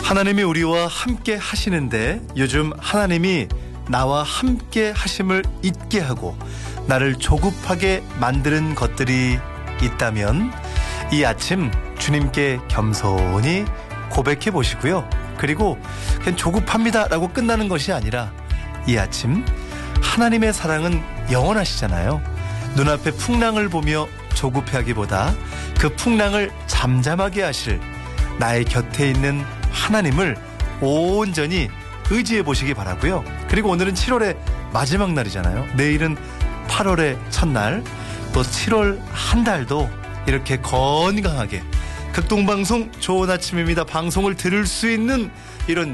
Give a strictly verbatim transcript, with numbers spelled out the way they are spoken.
하나님이 우리와 함께 하시는데 요즘 하나님이 나와 함께 하심을 잊게 하고 나를 조급하게 만드는 것들이 있다면 이 아침 주님께 겸손히 고백해 보시고요. 그리고 그냥 조급합니다 라고 끝나는 것이 아니라 이 아침 하나님의 사랑은 영원하시잖아요. 눈앞에 풍랑을 보며 조급해하기보다 그 풍랑을 잠잠하게 하실 나의 곁에 있는 하나님을 온전히 의지해 보시기 바라고요. 그리고 오늘은 칠월의 마지막 날이잖아요. 내일은 팔월의 첫날, 또 칠월 한 달도 이렇게 건강하게 극동방송 좋은 아침입니다. 방송을 들을 수 있는 이런